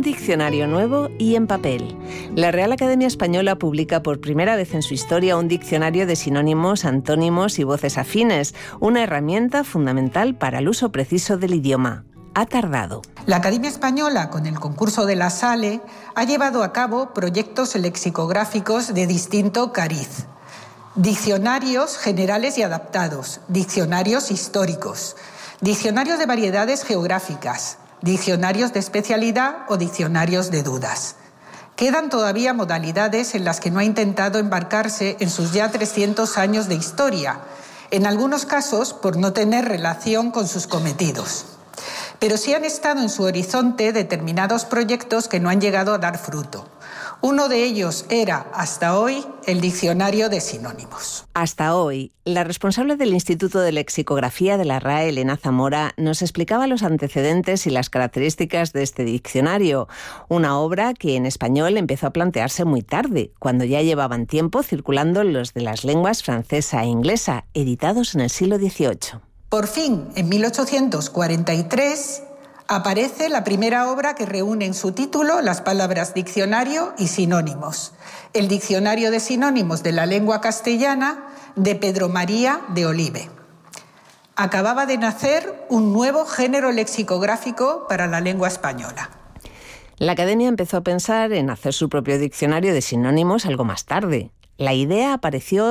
Un diccionario nuevo y en papel. La Real Academia Española publica por primera vez en su historia un diccionario de sinónimos, antónimos y voces afines, una herramienta fundamental para el uso preciso del idioma. Ha tardado. La Academia Española, con el concurso de la SALE, ha llevado a cabo proyectos lexicográficos de distinto cariz. Diccionarios generales y adaptados, diccionarios históricos, diccionarios de variedades geográficas, diccionarios de especialidad o diccionarios de dudas. Quedan todavía modalidades en las que no ha intentado embarcarse en sus ya 300 años de historia, en algunos casos por no tener relación con sus cometidos. Pero sí han estado en su horizonte determinados proyectos que no han llegado a dar fruto. Uno de ellos era, hasta hoy, el diccionario de sinónimos. Hasta hoy, la responsable del Instituto de Lexicografía de la RAE, Elena Zamora, nos explicaba los antecedentes y las características de este diccionario, una obra que en español empezó a plantearse muy tarde, cuando ya llevaban tiempo circulando los de las lenguas francesa e inglesa, editados en el siglo XVIII. Por fin, en 1843, aparece la primera obra que reúne en su título las palabras diccionario y sinónimos, el Diccionario de Sinónimos de la Lengua Castellana de Pedro María de Olive. Acababa de nacer un nuevo género lexicográfico para la lengua española. La Academia empezó a pensar en hacer su propio diccionario de sinónimos algo más tarde. La idea apareció